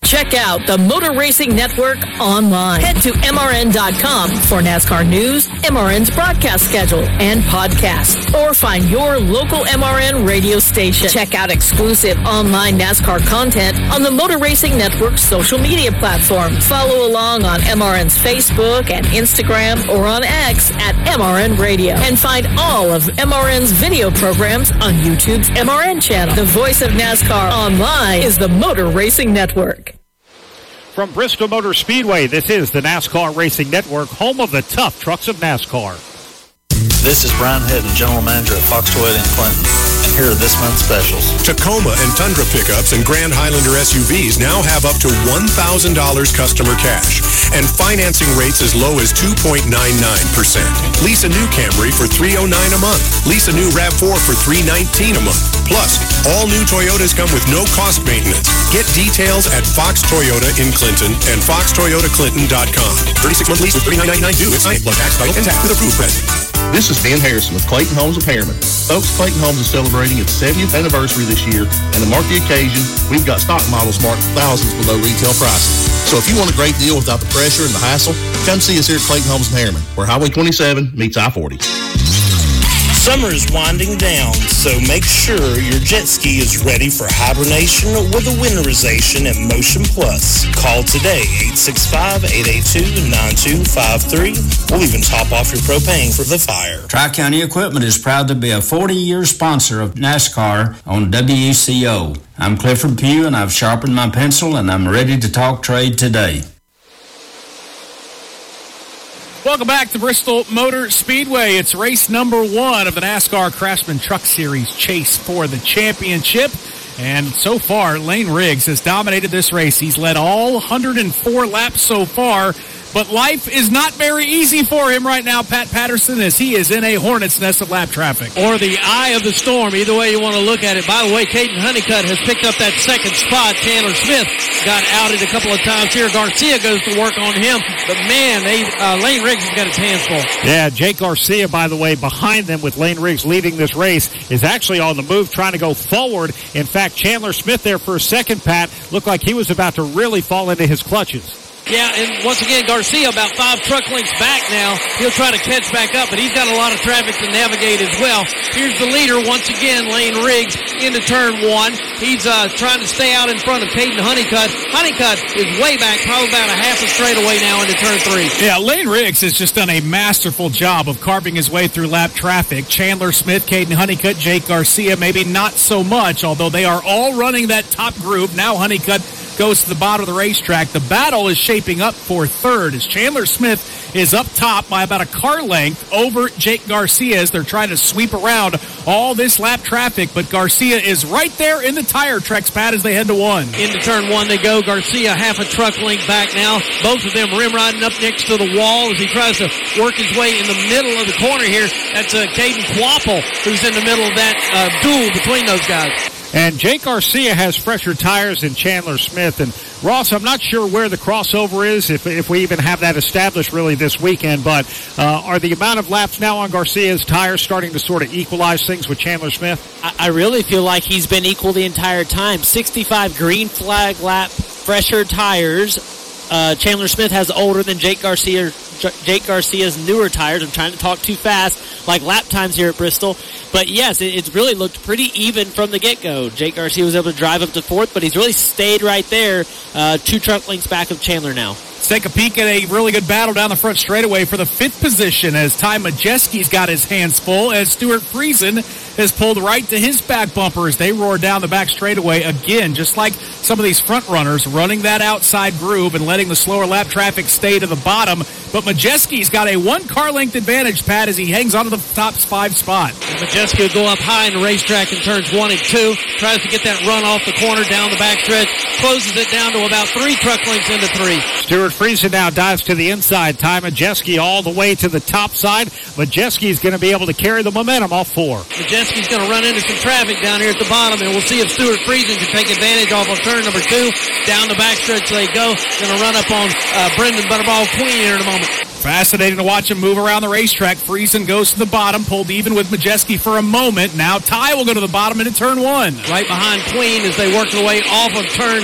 Check out the Motor Racing Network online. Head to MRN.com for NASCAR news, MRN's broadcast schedule, and podcasts. Or find your local MRN radio station. Check out exclusive online NASCAR content on the Motor Racing Network's social media platforms. Follow along on MRN's Facebook and Instagram or on X at MRN Radio. And find all of MRN's video programs on YouTube's MRN channel. The voice of NASCAR online is the Motor Racing Network. From Bristol Motor Speedway, this is the NASCAR Racing Network, home of the tough trucks of NASCAR. This is Brian Hedden, General Manager at Fox Toyota in Clinton, and here are this month's specials. Tacoma and Tundra pickups and Grand Highlander SUVs now have up to $1,000 customer cash and financing rates as low as 2.99%. Lease a new Camry for $309 a month. Lease a new RAV4 for $319 a month. Plus, all new Toyotas come with no cost maintenance. Get details at Fox Toyota in Clinton and foxtoyotaclinton.com. 36-month lease with $39.99 due. It's plus tax, title, and tax with approved credit. This is Ben Harrison with Clayton Homes of Harriman. Folks, Clayton Homes is celebrating its 70th anniversary this year, and to mark the occasion, we've got stock models marked thousands below retail prices. So if you want a great deal without the pressure and the hassle, come see us here at Clayton Homes of Harriman, where Highway 27 meets I-40. Summer is winding down, so make sure your jet ski is ready for hibernation or the winterization at Motion Plus. Call today, 865-882-9253. We'll even top off your propane for the fire. Tri-County Equipment is proud to be a 40-year sponsor of NASCAR on WECO. I'm Clifford Pugh, and I've sharpened my pencil, and I'm ready to talk trade today. Welcome back to Bristol Motor Speedway. It's race number 1 of the NASCAR Craftsman Truck Series Chase for the championship. And so far, Lane Riggs has dominated this race. He's led all 104 laps so far. But life is not very easy for him right now, Pat Patterson, as he is in a hornet's nest of lap traffic. Or the eye of the storm, either way you want to look at it. By the way, Caden Honeycutt has picked up that second spot. Chandler Smith got outed a couple of times here. Garcia goes to work on him. But, man, Lane Riggs has got his hands full. Yeah, Jake Garcia, by the way, behind them with Lane Riggs leading this race, is actually on the move trying to go forward. In fact, Chandler Smith there for a second, Pat, looked like he was about to really fall into his clutches. Yeah, and once again, Garcia about 5 truck lengths back now. He'll try to catch back up, but he's got a lot of traffic to navigate as well. Here's the leader once again, Lane Riggs, into turn 1. He's trying to stay out in front of Caden Honeycutt. Honeycutt is way back, probably about a half a straightaway now into turn 3. Yeah, Lane Riggs has just done a masterful job of carving his way through lap traffic. Chandler Smith, Caden Honeycutt, Jake Garcia, maybe not so much, although they are all running that top group. Now Honeycutt goes to the bottom of the racetrack. The battle is shaping up for third as Chandler Smith is up top by about a car length over Jake Garcia as they're trying to sweep around all this lap traffic. But Garcia is right there in the tire tracks, Pat, as they head to 1. Into turn 1 they go. Garcia half a truck length back now. Both of them rim riding up next to the wall as he tries to work his way in the middle of the corner here. That's Caden Quapple who's in the middle of that duel between those guys. And Jake Garcia has fresher tires than Chandler Smith. And Ross, I'm not sure where the crossover is, if we even have that established really this weekend. But are the amount of laps now on Garcia's tires starting to sort of equalize things with Chandler Smith? I really feel like he's been equal the entire time. 65 green flag lap, fresher tires. Chandler Smith has older than Jake Garcia's newer tires. I'm trying to talk too fast, like lap times here at Bristol. But yes, it's really looked pretty even from the get-go. Jake Garcia was able to drive up to 4th, but he's really stayed right there, 2 truck lengths back of Chandler now. Let's take a peek at a really good battle down the front straightaway for the 5th position as Ty Majeski's got his hands full as Stuart Friesen has pulled right to his back bumper as they roar down the back straightaway again, just like some of these front runners, running that outside groove and letting the slower lap traffic stay to the bottom. But Majeski's got a 1 car length advantage, Pat, as he hangs onto the top 5 spot. And Majeski will go up high in the racetrack in turns 1 and 2, tries to get that run off the corner down the backstretch, closes it down to about 3 truck lengths into 3. Stuart Friesen now dives to the inside. Ty Majeski all the way to the top side. Majeski's going to be able to carry the momentum off 4. Majeski's going to run into some traffic down here at the bottom, and we'll see if Stuart Friesen can take advantage off of turn number 2. Down the backstretch they go. Going to run up on Brendan Butterball Queen here in a moment. Fascinating to watch him move around the racetrack. Friesen goes to the bottom, pulled even with Majeski for a moment. Now Ty will go to the bottom into turn 1. Right behind Queen as they work their way off of turn